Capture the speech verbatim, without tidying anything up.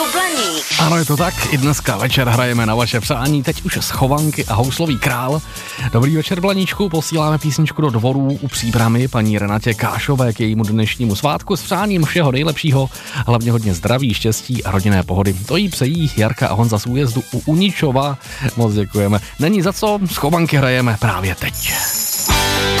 Blaník. Ano, je to tak, i dneska večer hrajeme na vaše přání, teď už Schovanky a Houslový král. Dobrý večer, Blaníčku, posíláme písničku do dvorů u Příbramy paní Renatě Kášové k jejímu dnešnímu svátku s přáním všeho nejlepšího, hlavně hodně zdraví, štěstí a rodinné pohody. To jí přejí Jarka a Honza z Újezdu u Uničova. Moc děkujeme. Není za co, Schovanky hrajeme právě teď.